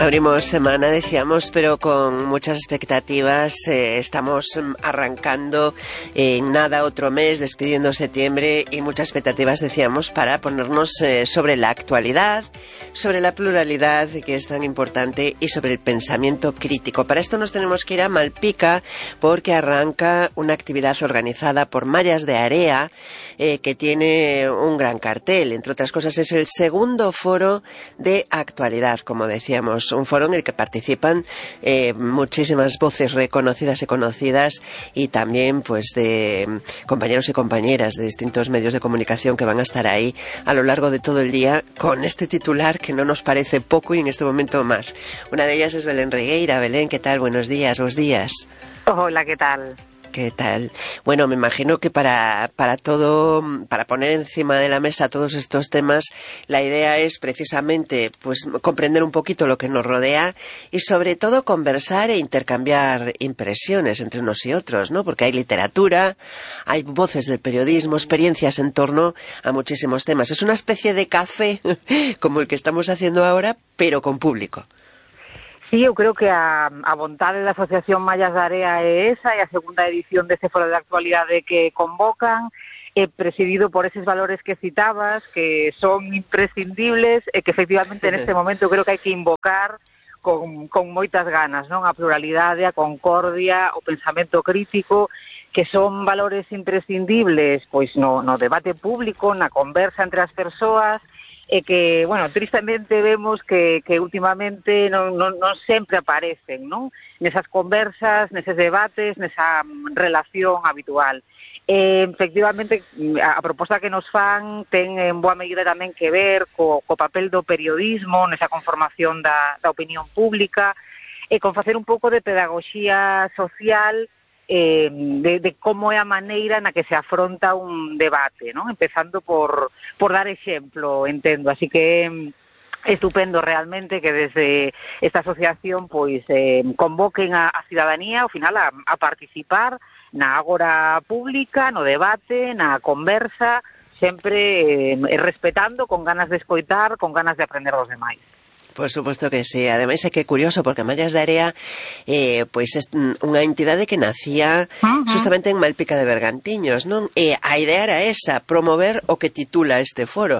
Abrimos semana, decíamos, pero con muchas expectativas. Estamos arrancando en nada otro mes, despidiendo septiembre, y muchas expectativas, decíamos, para ponernos sobre la actualidad, sobre la pluralidad, que es tan importante, y sobre el pensamiento crítico. Para esto nos tenemos que ir a Malpica, porque arranca una actividad organizada por Mallas de Area, que tiene un gran cartel. Entre otras cosas, es el segundo foro de actualidad, como decíamos. Un foro en el que participan muchísimas voces reconocidas y conocidas, y también pues de compañeros y compañeras de distintos medios de comunicación que van a estar ahí a lo largo de todo el día con este titular que no nos parece poco y en este momento más. Una de ellas es Belén Regueira. Belén, ¿qué tal? Buenos días. Hola, ¿qué tal? ¿Qué tal? Bueno, me imagino que para poner encima de la mesa todos estos temas, la idea es precisamente pues comprender un poquito lo que nos rodea y sobre todo conversar e intercambiar impresiones entre unos y otros, ¿no? Porque hay literatura, hay voces del periodismo, experiencias en torno a muchísimos temas. Es una especie de café como el que estamos haciendo ahora, pero con público. Sí, eu creo que a vontade da Asociación Mallas de Area é esa, e a segunda edición deste foro de actualidade que convocan, presidido por eses valores que citabas, que son imprescindibles e que efectivamente neste momento creo que hai que invocar con moitas ganas, non? A pluralidade, a concordia, o pensamento crítico, que son valores imprescindibles pois no debate público, na conversa entre as persoas, e que, bueno, tristemente vemos que últimamente non sempre aparecen, non? Nesas conversas, neses debates, nesa relación habitual. Efectivamente, a proposta que nos fan ten en boa medida tamén que ver co papel do periodismo nesa conformación da opinión pública, e con facer un pouco de pedagogía social de como é a maneira na que se afronta un debate, ¿no? Empezando por dar exemplo, entendo. Así que estupendo realmente que desde esta asociación pois convoquen a cidadanía ao final a participar na ágora pública, no debate, na conversa, sempre respetando, con ganas de escoitar, con ganas de aprender dos demais. Por supuesto que sí. Ademais é que é curioso porque Mallas de Area pois é unha entidade que nacía justamente en Malpica de Bergantiños, non? E a idea era esa, promover o que titula este foro,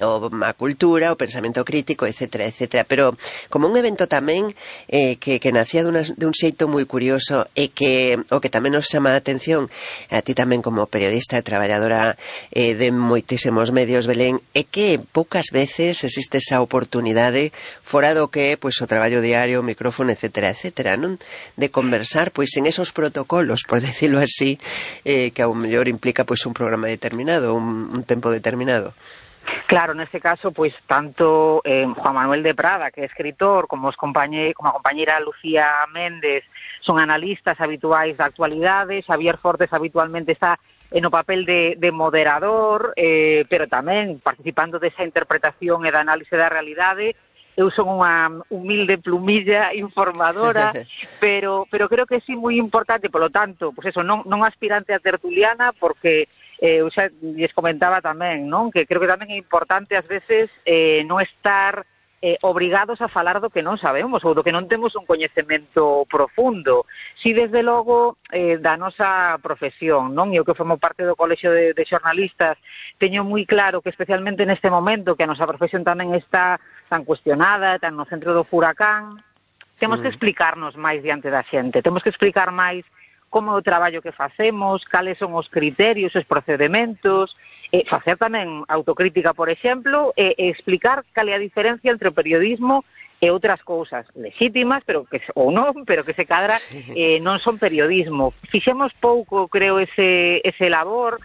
a cultura, o pensamento crítico, etcétera, etcétera. Pero como un evento tamén que nacía dun xeito moi curioso, e que o que tamén nos chama a atención a ti tamén como periodista e traballadora de moitísimos medios, Belén, é que poucas veces existe esa oportunidade fora do que é pois o traballo diario, o micrófono, etcétera, etcétera, non? De conversar pois en esos protocolos, por decirlo así, que ao mellor implica pois un programa determinado, un tempo determinado. Claro, neste caso, pois tanto Juan Manuel de Prada, que é escritor, como a compañeira Lucía Méndez, son analistas habituais da actualidade. Xavier Fortes habitualmente está no papel de moderador, pero tamén participando desa interpretación e da análise da realidade. Eu son unha humilde plumilla informadora, pero creo que sí moi importante, polo tanto, pois eso, non aspirante a tertuliana, porque eu xa lles comentaba tamén, non? Que creo que tamén é importante ás veces non estar obrigados a falar do que non sabemos ou do que non temos un coñecemento profundo. Si desde logo da nosa profesión, non? E o que formo parte do Colexio de Xornalistas, teño moi claro que especialmente neste momento que a nosa profesión tamén está tan cuestionada, tan no centro do furacán, temos que explicarnos máis diante da xente, temos que explicar máis como é o traballo que facemos, cales son os criterios, os procedementos, facer tamén autocrítica, por exemplo, e explicar cal é a diferencia entre o periodismo e outras cousas lexítimas, pero que se cadra non son periodismo. Fixemos pouco, creo, ese labor,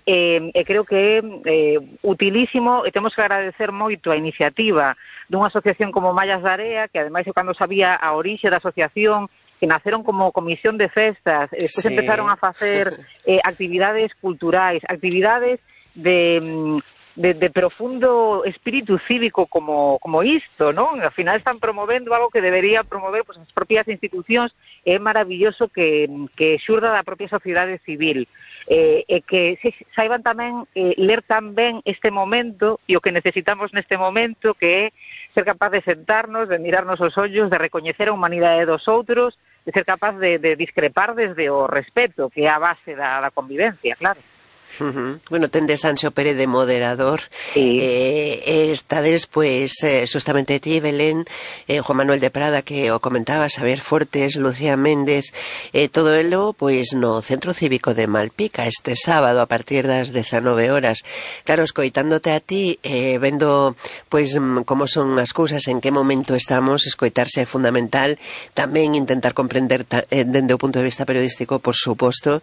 e creo que é utilísimo, e temos que agradecer moito a iniciativa dunha asociación como Mallas de Area, que ademais cando sabía a orixe da asociación, que naceron como comisión de festas, despois empezaron a facer actividades culturais, actividades de de profundo espírito cívico como isto, non? Ao final están promovendo algo que debería promover pues, as propias institucións. É maravilloso que xurda da propia sociedade civil, e que se saiban tamén ler tan ben este momento e o que necesitamos neste momento, que é ser capaz de sentarnos, de mirarnos os ollos, de recoñecer a humanidade dos outros, de ser capaz de discrepar desde o respeto, que é a base da convivencia, claro. Bueno, tendes Anxo Pérez de moderador, sí. Estades, pues, justamente ti, Belén, Juan Manuel de Prada, que o comentaba, Xavier Fortes, Lucía Méndez, todo elo, pues, no Centro Cívico de Malpica, este sábado, a partir das 19 horas. Claro, escoitándote a ti, vendo, pues, como son as cousas, en que momento estamos, escoitarse é fundamental, tamén intentar comprender dende o punto de vista periodístico, por suposto,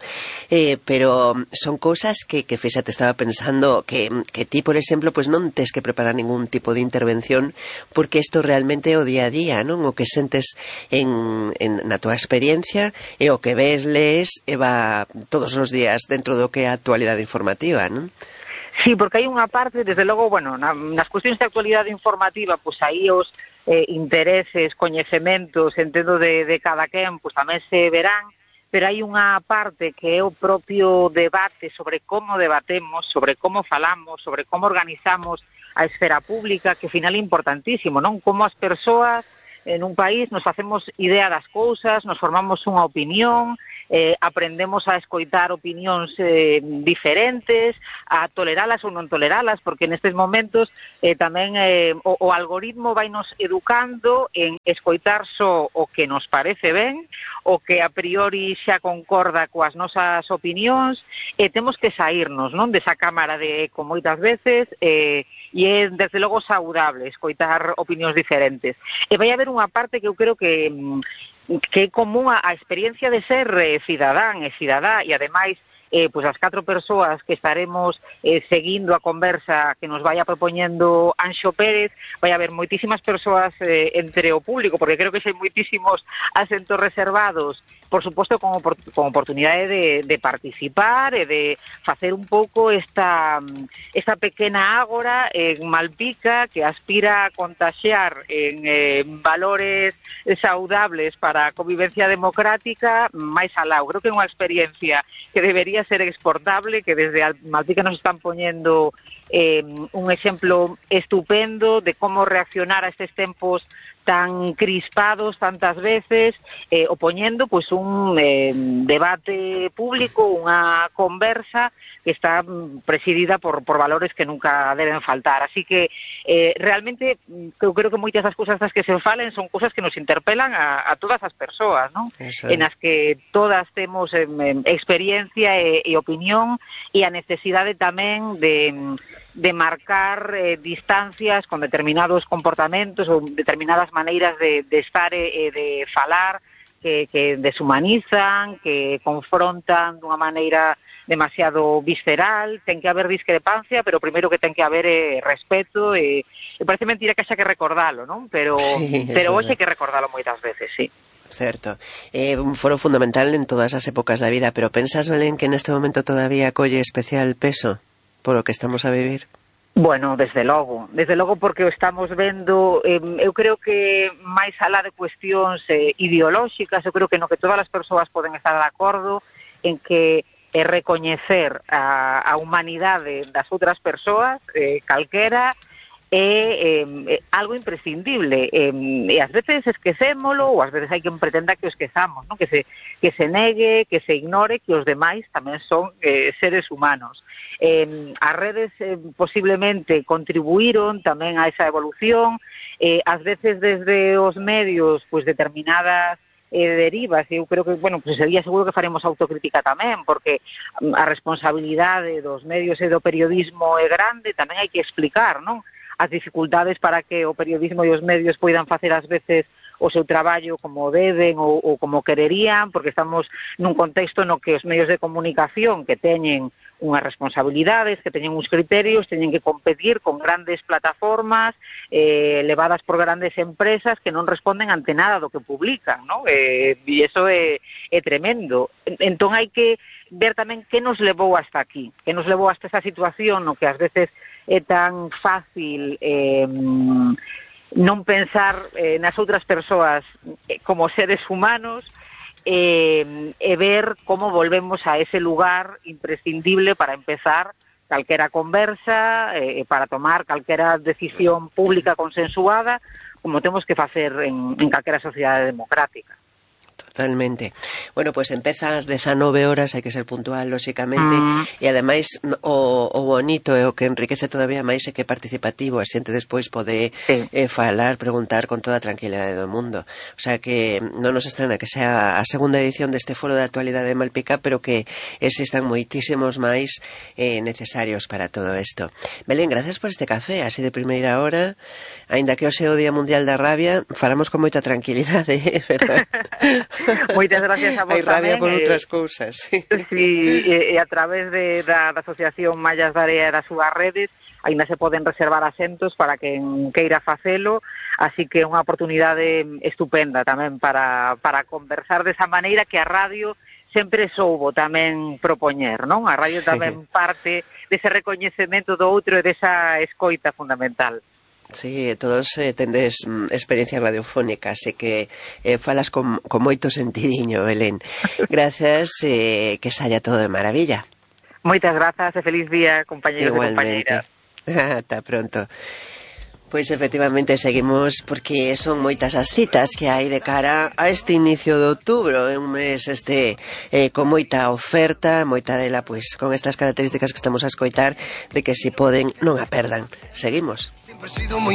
pero son cousas que fíxate, estaba pensando que ti, por exemplo, pues non tes que preparar ningún tipo de intervención, porque isto realmente é o día a día, non? O que sentes na tua experiencia e o que ves, lees e va todos os días dentro do que é a actualidade informativa, non? Sí, porque hai unha parte, desde logo, bueno, nas cuestións de actualidade informativa, pues aí os intereses, coñecementos, entendo de cada quen, pues tamén se verán, pero hai unha parte que é o propio debate sobre como debatemos, sobre como falamos, sobre como organizamos a esfera pública, que ao final é importantísimo, non? Como as persoas en un país nos facemos idea das cousas, nos formamos unha opinión, aprendemos a escoitar opinións diferentes, a toleralas ou non toleralas, porque nestes momentos tamén o algoritmo vai nos educando en escoitar só o que nos parece ben, o que a priori xa concorda coas nosas opinións, e temos que saírnos, non, desa cámara de eco moitas veces, e é desde logo saudable escoitar opinións diferentes. E vai haber unha parte que eu creo que é común a experiencia de ser cidadán e cidadá, e ademais pues as 4 persoas que estaremos seguindo a conversa que nos vai propoñendo Anxo Pérez, vai haber moitísimas persoas entre o público, porque creo que hai moitísimos asentos reservados, por suposto con oportunidade de participar e de facer un pouco esta pequena ágora en Malpica que aspira a contaxiar en valores saudables para a convivencia democrática máis alá. Creo que é unha experiencia que debería ser exportable, que desde Malpica nos están poñendo un exemplo estupendo de como reaccionar a estes tempos tan crispados tantas veces, opoñendo pues un debate público, unha conversa que está presidida por valores que nunca deben faltar. Así que realmente eu creo que moitas das cousas das que se falen son cousas que nos interpelan a todas as persoas, non? En as que todas temos experiencia e opinión, e a necesidade tamén de marcar distancias con determinados comportamentos ou determinadas maneiras de estar e de falar que deshumanizan, que confrontan dunha maneira demasiado visceral. Ten que haber discrepancia, pero primeiro que ten que haber respeto, e parece mentira que xa que recordalo, non? Pero hoxe hai que recordalo moitas veces, sí. Certo. Un foro fundamental en todas as épocas da vida, pero pensas, Belén, que neste momento todavía colle especial peso por o que estamos a vivir? Bueno, desde logo porque o estamos vendo, eu creo que máis alá de cuestións ideolóxicas, eu creo que no que todas as persoas poden estar de acordo en que recoñecer a humanidade das outras persoas, calquera, é algo imprescindible, e ás veces esquecémolo, ou ás veces hai que pretenda que o esquezamos, non? Que se negue, que se ignore que os demais tamén son seres humanos. As redes posiblemente contribuíron tamén a esa evolución, ás veces desde os medios pues determinadas derivas, e eu creo que, bueno, pues sería seguro que faremos autocrítica tamén, porque a responsabilidade dos medios e do periodismo é grande, tamén hai que explicar, non? As dificultades para que o periodismo e os medios poidan facer ás veces o seu traballo como deben ou como quererían, porque estamos nun contexto no que os medios de comunicación que teñen unhas responsabilidades, que teñen uns criterios, teñen que competir con grandes plataformas levadas por grandes empresas que non responden ante nada do que publican, ¿no? E iso é tremendo. Entón hai que ver tamén que nos levou hasta aquí, que nos levou hasta esa situación no que ás veces é tan fácil non pensar nas outras persoas como seres humanos e ver como volvemos a ese lugar imprescindible para empezar calquera conversa, para tomar calquera decisión pública consensuada, como temos que facer en calquera sociedade democrática. Totalmente. Bueno, pues empeza ás 19 horas, hai que ser puntual, lóxicamente, e ademais o bonito e o que enriquece todavía máis é que é participativo, a xente despois pode falar, preguntar con toda a tranquilidade do mundo. O sea que non nos estrana que sea a segunda edición deste foro de actualidade de Malpica, pero que existan moitísimos máis necesarios para todo isto. Belén, gracias por este café, así de primeira hora, aínda que hoxe é o Día Mundial da Rabia, falamos con moita tranquilidade, verdad? Moitas gracias a vos tamén. Hai rabia por outras cousas. Sí, e a través da Asociación Mallas da Area e das súas redes, ainda se poden reservar asentos para quen queira facelo, así que é unha oportunidade estupenda tamén para conversar desa maneira que a radio sempre soubo tamén propoñer, non? A radio tamén parte dese recoñecemento do outro e desa escoita fundamental. Sí, todos tendes experiencia radiofónica, así que falas con moito sentidiño, Belén. Gracias, que saia todo de maravilla. Moitas grazas e feliz día, compañeros e compañeiras. Ata pronto. Pois efectivamente seguimos porque son moitas as citas que hai de cara a este inicio de outubro, un mes con moita oferta, moita dela pois con estas características que estamos a escoitar, de que se poden non a perdan. Seguimos.